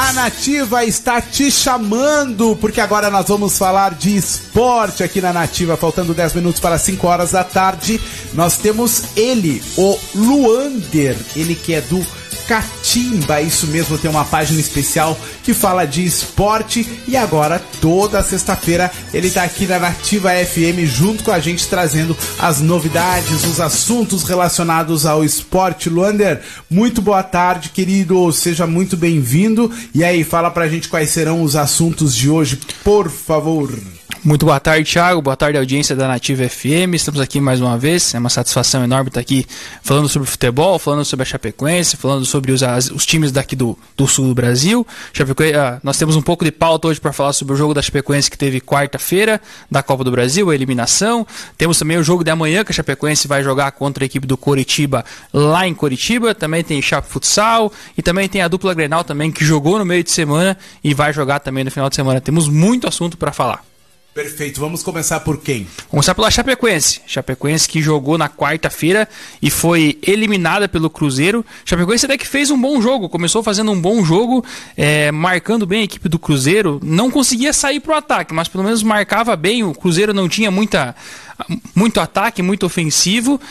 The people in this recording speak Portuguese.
A Nativa está te chamando, porque agora nós vamos falar de esporte aqui na Nativa. Faltando 10 minutos para 5 horas da tarde, nós temos ele, o Luander, ele que é do Catimba, isso mesmo, tem uma página especial que fala de esporte. E agora, toda sexta-feira, ele tá aqui na Nativa FM junto com a gente, trazendo as novidades, os assuntos relacionados ao esporte. Luander, muito boa tarde, querido, seja muito bem-vindo. E aí, fala pra gente quais serão os assuntos de hoje, por favor. Muito boa tarde, Thiago. Boa tarde, audiência da Nativa FM. Estamos aqui mais uma vez. É uma satisfação enorme estar aqui falando sobre futebol, falando sobre a Chapecoense, falando sobre os times daqui do sul do Brasil. Nós temos um pouco de pauta hoje para falar sobre o jogo da Chapecoense que teve quarta-feira da Copa do Brasil, a eliminação. Temos também o jogo de amanhã que a Chapecoense vai jogar contra a equipe do Coritiba lá em Coritiba. Também tem Chape Futsal e também tem a dupla Grenal também que jogou no meio de semana e vai jogar também no final de semana. Temos muito assunto para falar. Perfeito, vamos começar por quem? Vamos começar pela Chapecoense. Chapecoense que jogou na quarta-feira e foi eliminada pelo Cruzeiro. Chapecoense até que fez um bom jogo, começou fazendo um bom jogo, marcando bem a equipe do Cruzeiro. Não conseguia sair pro ataque, mas pelo menos marcava bem. O Cruzeiro não tinha muito ataque, muito ofensivo,